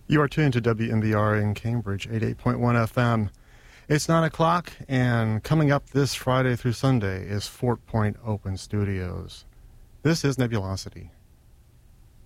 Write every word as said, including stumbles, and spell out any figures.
You are tuned to W M B R in Cambridge, eighty-eight point one F M. It's nine o'clock, and coming up this Friday through Sunday is Fort Point Open Studios. This is Nebulosity.